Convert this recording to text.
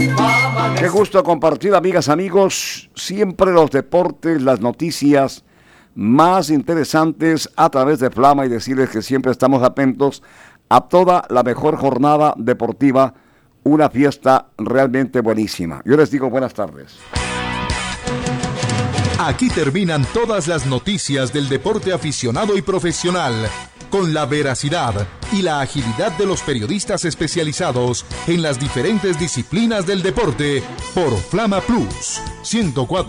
Qué gusto compartir, amigas, amigos, siempre los deportes, las noticias más interesantes a través de Flama y decirles que siempre estamos atentos a toda la mejor jornada deportiva, una fiesta realmente buenísima. Yo les digo buenas tardes. Aquí terminan todas las noticias del deporte aficionado y profesional, con la veracidad y la agilidad de los periodistas especializados en las diferentes disciplinas del deporte, por Flama Plus 104.